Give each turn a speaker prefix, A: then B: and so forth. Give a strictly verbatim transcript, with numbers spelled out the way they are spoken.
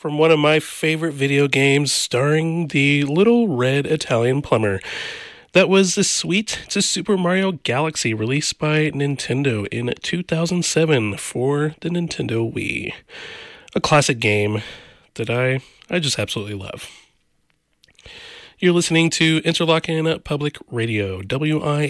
A: from one of my favorite video games starring the little red Italian plumber. That was The Suite to Super Mario Galaxy, released by Nintendo in two thousand seven for the Nintendo Wii. A classic game that I, I just absolutely love. You're listening to Interlochen Public Radio, W I